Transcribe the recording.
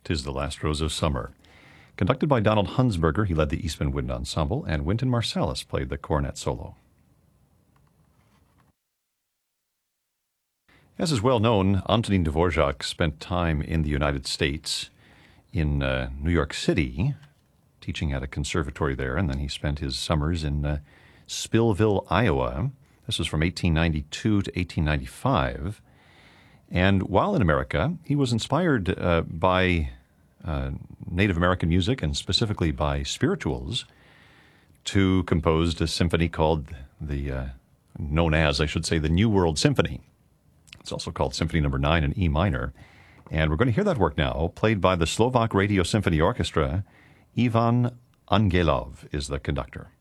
'Tis the Last Rose of Summer. Conducted by Donald Hunsberger, he led the Eastman Wind Ensemble, and Wynton Marsalis played the cornet solo. As is well known, Antonin Dvorak spent time in the United States, in New York City, teaching at a conservatory there, and then he spent his summers in Spillville, Iowa. This was from 1892 to 1895. And while in America, he was inspired by Native American music, and specifically by spirituals, to compose a symphony called known as, I should say, the New World Symphony. It's also called Symphony No. 9 in E minor. And we're going to hear that work now, played by the Slovak Radio Symphony Orchestra. Ivan Angelov is the conductor.